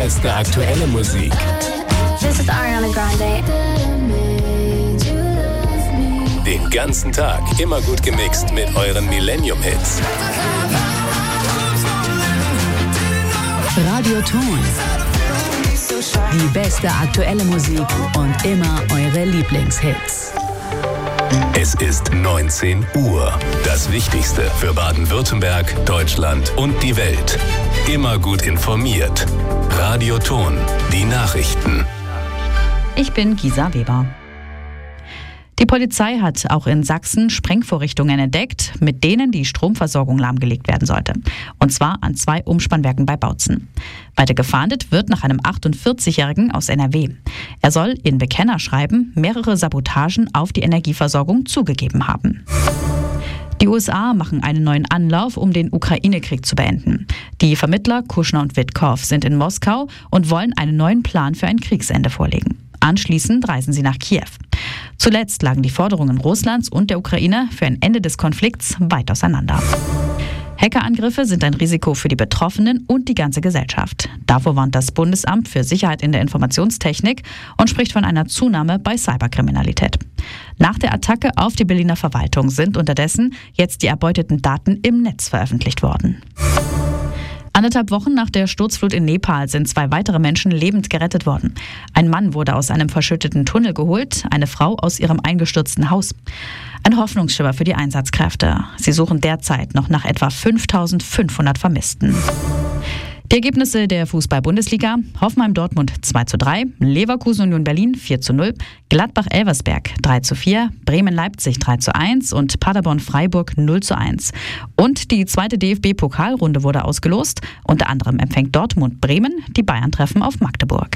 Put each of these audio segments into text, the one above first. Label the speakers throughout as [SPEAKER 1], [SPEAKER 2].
[SPEAKER 1] Beste aktuelle Musik.
[SPEAKER 2] This is Ariana Grande.
[SPEAKER 1] Den ganzen Tag immer gut gemixt mit euren Millennium-Hits.
[SPEAKER 3] Radio Ton. Die beste aktuelle Musik und immer eure Lieblingshits.
[SPEAKER 1] Es ist 19 Uhr. Das Wichtigste für Baden-Württemberg, Deutschland und die Welt. Immer gut informiert. Radio Ton. Die Nachrichten.
[SPEAKER 4] Ich bin Gisa Weber. Die Polizei hat auch in Sachsen Sprengvorrichtungen entdeckt, mit denen die Stromversorgung lahmgelegt werden sollte. Und zwar an 2 Umspannwerken bei Bautzen. Weiter gefahndet wird nach einem 48-Jährigen aus NRW. Er soll in Bekennerschreiben mehrere Sabotagen auf die Energieversorgung zugegeben haben. Die USA machen einen neuen Anlauf, um den Ukraine-Krieg zu beenden. Die Vermittler Kushner und Witkow sind in Moskau und wollen einen neuen Plan für ein Kriegsende vorlegen. Anschließend reisen sie nach Kiew. Zuletzt lagen die Forderungen Russlands und der Ukraine für ein Ende des Konflikts weit auseinander. Hackerangriffe sind ein Risiko für die Betroffenen und die ganze Gesellschaft. Davor warnt das Bundesamt für Sicherheit in der Informationstechnik und spricht von einer Zunahme bei Cyberkriminalität. Nach der Attacke auf die Berliner Verwaltung sind unterdessen jetzt die erbeuteten Daten im Netz veröffentlicht worden. 1,5 Wochen nach der Sturzflut in Nepal sind 2 weitere Menschen lebend gerettet worden. Ein Mann wurde aus einem verschütteten Tunnel geholt, eine Frau aus ihrem eingestürzten Haus. Ein Hoffnungsschimmer für die Einsatzkräfte. Sie suchen derzeit noch nach etwa 5.500 Vermissten. Die Ergebnisse der Fußball-Bundesliga: Hoffenheim-Dortmund 2:3, Leverkusen-Union Berlin 4:0, Gladbach-Elversberg 3:4, Bremen-Leipzig 3:1 und Paderborn-Freiburg 0:1. Und die zweite DFB-Pokalrunde wurde ausgelost. Unter anderem empfängt Dortmund Bremen, die Bayern treffen auf Magdeburg.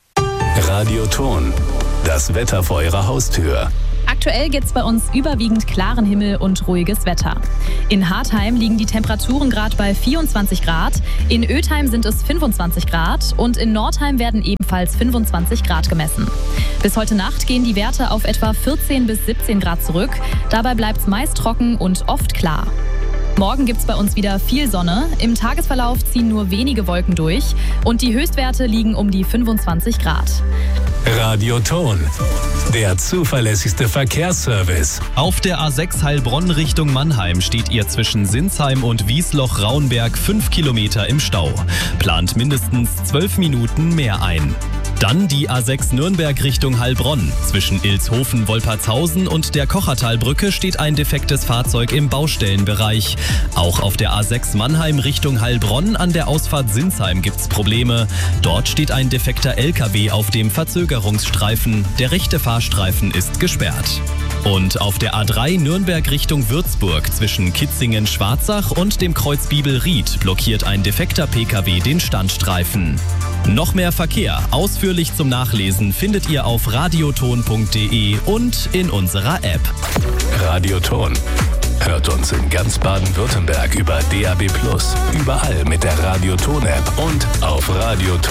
[SPEAKER 1] Radio Ton. Das Wetter vor eurer Haustür.
[SPEAKER 5] Aktuell gibt es bei uns überwiegend klaren Himmel und ruhiges Wetter. In Hartheim liegen die Temperaturen gerade bei 24 Grad, in Ötheim sind es 25 Grad und in Nordheim werden ebenfalls 25 Grad gemessen. Bis heute Nacht gehen die Werte auf etwa 14 bis 17 Grad zurück. Dabei bleibt es meist trocken und oft klar. Morgen gibt es bei uns wieder viel Sonne. Im Tagesverlauf ziehen nur wenige Wolken durch und die Höchstwerte liegen um die 25 Grad.
[SPEAKER 1] Radio Ton. Der zuverlässigste Verkehrsservice.
[SPEAKER 6] Auf der A6 Heilbronn Richtung Mannheim steht ihr zwischen Sinsheim und Wiesloch-Raunberg 5 Kilometer im Stau. Plant mindestens 12 Minuten mehr ein. Dann die A6 Nürnberg Richtung Heilbronn. Zwischen Ilshofen-Wolpertshausen und der Kochertalbrücke steht ein defektes Fahrzeug im Baustellenbereich. Auch auf der A6 Mannheim Richtung Heilbronn an der Ausfahrt Sinsheim gibt's Probleme. Dort steht ein defekter LKW auf dem Verzögerungsstreifen. Der rechte Fahrstreifen ist gesperrt. Und auf der A3 Nürnberg Richtung Würzburg zwischen Kitzingen-Schwarzach und dem Kreuz Biebel-Ried blockiert ein defekter PKW den Standstreifen. Noch mehr Verkehr ausführlich zum Nachlesen findet ihr auf radioton.de und in unserer App.
[SPEAKER 1] Radio Ton. Hört uns in ganz Baden-Württemberg über DAB+, überall mit der Radio Ton App und auf radioton.de.